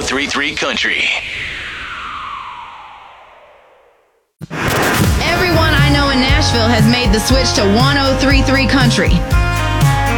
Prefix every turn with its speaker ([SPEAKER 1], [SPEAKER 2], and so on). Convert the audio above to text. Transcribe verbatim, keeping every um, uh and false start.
[SPEAKER 1] three three Country.
[SPEAKER 2] Everyone I know in Nashville has made the switch to one oh three three Country.